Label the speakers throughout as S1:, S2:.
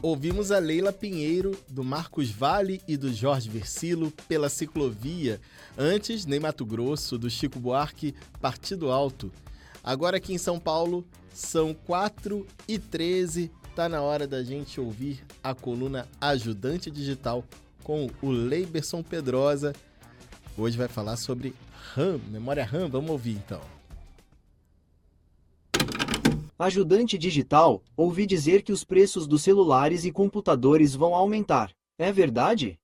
S1: Ouvimos a Leila Pinheiro, do Marcos Valle e do Jorge Versilo, Pela Ciclovia. Antes, Ney Matogrosso, do Chico Buarque, Partido Alto. Agora aqui em São Paulo, são 4h13. Tá na hora da gente ouvir a coluna Ajudante Digital com o Leiberson Pedrosa. Hoje vai falar sobre RAM, memória RAM. Vamos ouvir então.
S2: Ajudante Digital, ouvi dizer que os preços dos celulares e computadores vão aumentar. É verdade?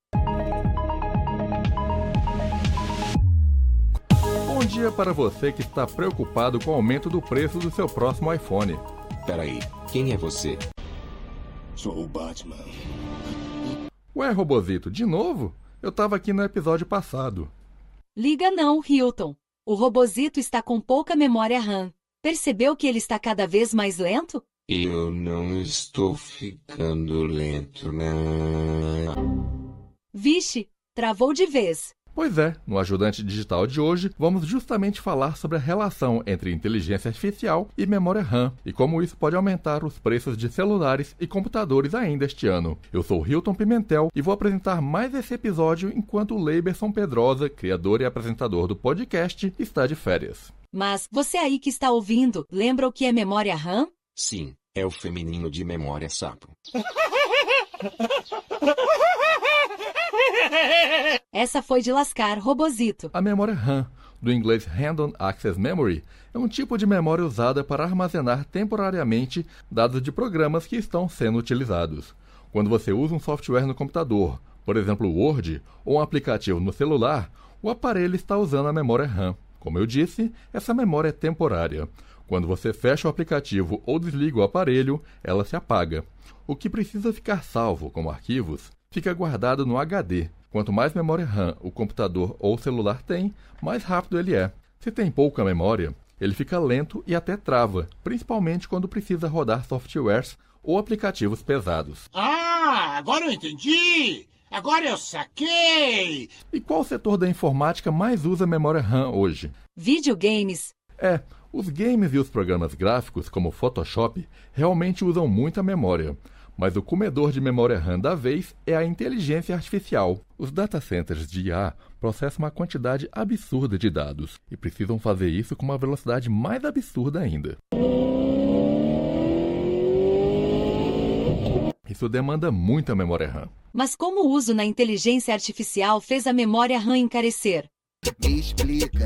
S3: Bom dia para você que está preocupado com o aumento do preço do seu próximo iPhone.
S4: Peraí, quem é você?
S5: Sou o Batman.
S3: Ué, Robozito, de novo? Eu tava aqui no episódio passado.
S6: Liga não, Hilton. O Robozito está com pouca memória RAM. Percebeu que ele está cada vez mais lento?
S4: Eu não estou ficando lento, não.
S6: Vixe, travou de vez.
S3: Pois é, no Ajudante Digital de hoje, vamos justamente falar sobre a relação entre inteligência artificial e memória RAM e como isso pode aumentar os preços de celulares e computadores ainda este ano. Eu sou Hilton Pimentel e vou apresentar mais esse episódio enquanto o Leiberson Pedrosa, criador e apresentador do podcast, está de férias.
S6: Mas você aí que está ouvindo, lembra o que é memória RAM?
S4: Sim, é o feminino de memória sapo.
S6: Essa foi de lascar, Robozito.
S3: A memória RAM, do inglês Random Access Memory, é um tipo de memória usada para armazenar temporariamente dados de programas que estão sendo utilizados. Quando você usa um software no computador, por exemplo o Word, ou um aplicativo no celular, o aparelho está usando a memória RAM. Como eu disse, essa memória é temporária. Quando você fecha o aplicativo ou desliga o aparelho, ela se apaga. O que precisa ficar salvo como arquivos fica guardado no HD. Quanto mais memória RAM o computador ou o celular tem, mais rápido ele é. Se tem pouca memória, ele fica lento e até trava, principalmente quando precisa rodar softwares ou aplicativos pesados.
S5: Ah, agora eu entendi! Agora eu saquei!
S3: E qual setor da informática mais usa memória RAM hoje?
S6: Videogames.
S3: Os games e os programas gráficos, como Photoshop, realmente usam muita memória. Mas o comedor de memória RAM da vez é a inteligência artificial. Os data centers de IA processam uma quantidade absurda de dados e precisam fazer isso com uma velocidade mais absurda ainda. Isso demanda muita memória RAM.
S6: Mas como o uso na inteligência artificial fez a memória RAM encarecer?
S7: Me explica.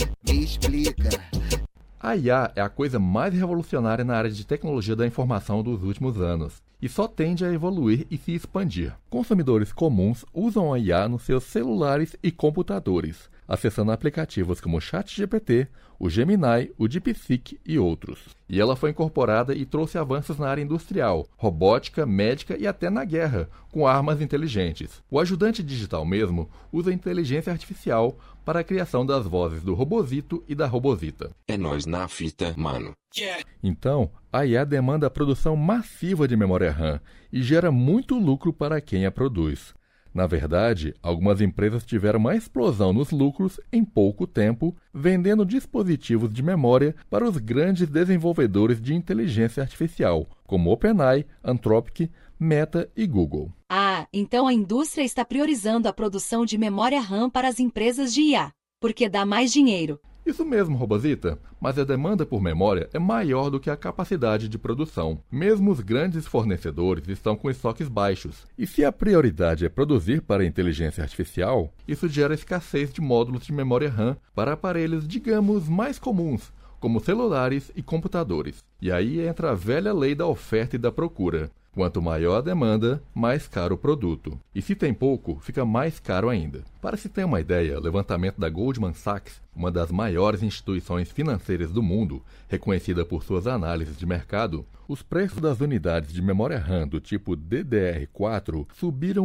S3: A IA é a coisa mais revolucionária na área de tecnologia da informação dos últimos anos e só tende a evoluir e se expandir. Consumidores comuns usam a IA nos seus celulares e computadores, acessando aplicativos como o ChatGPT, o Gemini, o DeepSeek e outros. E ela foi incorporada e trouxe avanços na área industrial, robótica, médica e até na guerra, com armas inteligentes. O ajudante digital mesmo usa inteligência artificial para a criação das vozes do Robozito e da Robozita.
S4: É nós na fita, mano.
S3: Então, a IA demanda a produção massiva de memória RAM e gera muito lucro para quem a produz. Na verdade, algumas empresas tiveram uma explosão nos lucros em pouco tempo, vendendo dispositivos de memória para os grandes desenvolvedores de inteligência artificial, como OpenAI, Anthropic, Meta e Google.
S6: Ah, então a indústria está priorizando a produção de memória RAM para as empresas de IA, porque dá mais dinheiro.
S3: Isso mesmo, Robozita, mas a demanda por memória é maior do que a capacidade de produção. Mesmo os grandes fornecedores estão com estoques baixos. E se a prioridade é produzir para a inteligência artificial, isso gera escassez de módulos de memória RAM para aparelhos, digamos, mais comuns, como celulares e computadores. E aí entra a velha lei da oferta e da procura. Quanto maior a demanda, mais caro o produto. E se tem pouco, fica mais caro ainda. Para se ter uma ideia, o levantamento da Goldman Sachs, uma das maiores instituições financeiras do mundo, reconhecida por suas análises de mercado, os preços das unidades de memória RAM do tipo DDR4 subiram